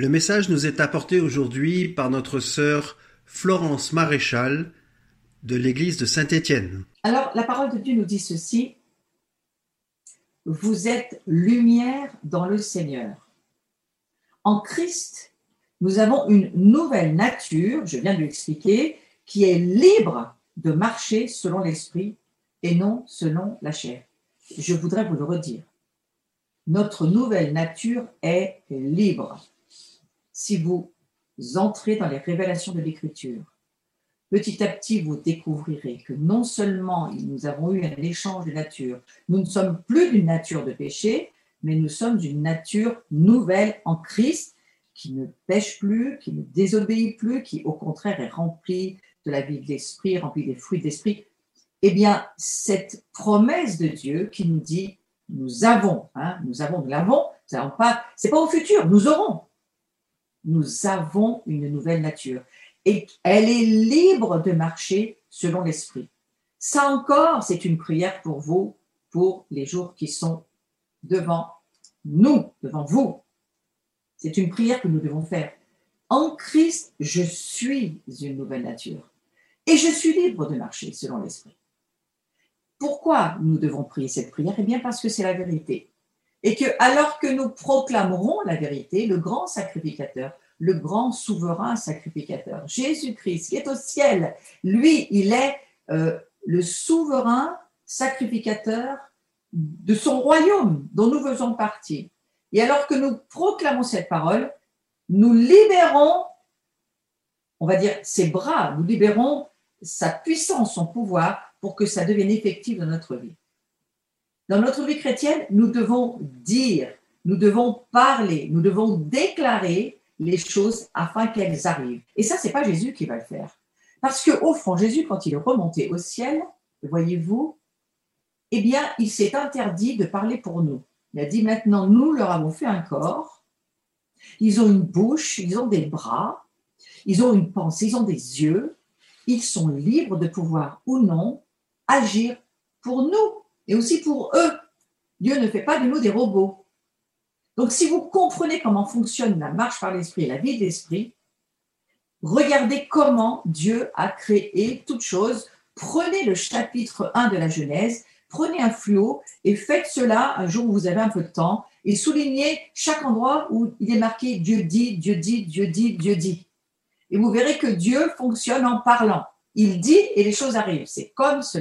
Le message nous est apporté aujourd'hui par notre sœur Florence Maréchal de l'église de Saint-Étienne. Alors, la parole de Dieu nous dit ceci: vous êtes lumière dans le Seigneur. En Christ, nous avons une nouvelle nature, je viens de l'expliquer, qui est libre de marcher selon l'esprit et non selon la chair. Je voudrais vous le redire. Notre nouvelle nature est libre. Si vous entrez dans les révélations de l'Écriture, petit à petit, vous découvrirez que non seulement nous avons eu un échange de nature, nous ne sommes plus d'une nature de péché, mais nous sommes d'une nature nouvelle en Christ, qui ne pêche plus, qui ne désobéit plus, qui au contraire est remplie de la vie de l'esprit, remplie des fruits de l'esprit. Eh bien, cette promesse de Dieu qui nous dit, nous l'avons, c'est pas au futur, nous aurons. Nous avons une nouvelle nature. Et elle est libre de marcher selon l'esprit. Ça encore, c'est une prière pour vous, pour les jours qui sont devant nous, devant vous. C'est une prière que nous devons faire. En Christ, je suis une nouvelle nature. Et je suis libre de marcher selon l'esprit. Pourquoi nous devons prier cette prière? Eh bien, parce que c'est la vérité. Et que, alors que nous proclamerons la vérité, le grand sacrificateur, le grand souverain sacrificateur, Jésus-Christ, qui est au ciel, lui, il est le souverain sacrificateur de son royaume dont nous faisons partie. Et alors que nous proclamons cette parole, nous libérons, on va dire, ses bras, nous libérons sa puissance, son pouvoir, pour que ça devienne effectif dans notre vie. Dans notre vie chrétienne, nous devons dire, nous devons parler, nous devons déclarer les choses afin qu'elles arrivent. Et ça, c'est pas Jésus qui va le faire. Parce qu'au fond, Jésus, quand il est remonté au ciel, voyez-vous, eh bien, il s'est interdit de parler pour nous. Il a dit, maintenant, nous leur avons fait un corps, ils ont une bouche, ils ont des bras, ils ont une pensée, ils ont des yeux, ils sont libres de pouvoir ou non agir pour nous et aussi pour eux. Dieu ne fait pas de nous des robots. Donc, si vous comprenez comment fonctionne la marche par l'esprit et la vie de l'esprit, regardez comment Dieu a créé toutes choses. Prenez le chapitre 1 de la Genèse, prenez un fluo et faites cela un jour où vous avez un peu de temps et soulignez chaque endroit où il est marqué Dieu dit, Dieu dit, Dieu dit, Dieu dit. Et vous verrez que Dieu fonctionne en parlant. Il dit et les choses arrivent. C'est comme cela.